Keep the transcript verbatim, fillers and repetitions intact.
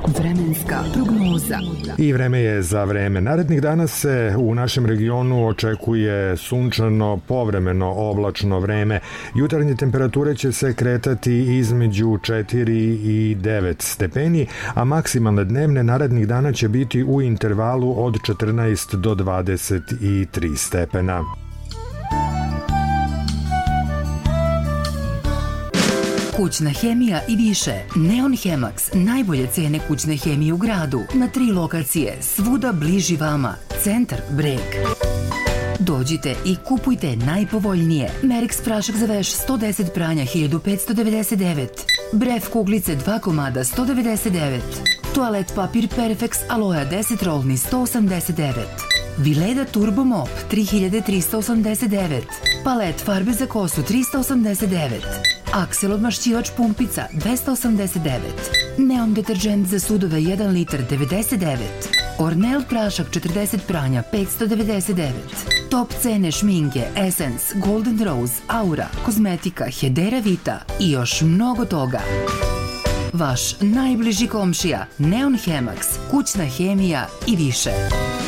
Vremenska prognoza. I vreme je za vreme. Narednih dana se u našem regionu očekuje sunčano, povremeno oblačno vreme. Jutarnje temperature će se kretati između četiri i devet stepeni, a maksimalne dnevne narednih dana će biti u intervalu od četrnaest do dvadeset tri stepena. Kućna hemija i više. Neon Hemax. Najbolje cene kućne hemije u gradu. Na tri lokacije. Svuda bliži vama. Centar Breg. Dođite i kupujte najpovoljnije. Merix prašak za veš sto deset pranja hiljadu petsto devedeset devet. Bref kuglice dva komada sto devedeset devet. Toalet papir Perfex aloja deset rolni sto osamdeset devet. Vileda Turbo Mop tri hiljade tristo osamdeset devet. Palet farbe za kosu tristo osamdeset devet. Aksel odmašćivač pumpica dvesta osamdeset devet. Neon deterđent za sudove jedan litar devedeset devet. Ornel prašak četrdeset pranja petsto devedeset devet. Top cene šminke Essence, Golden Rose, Aura, kozmetika Hedera Vita i još mnogo toga. Vaš najbliži komšija Neon Hemax, kućna hemija i više.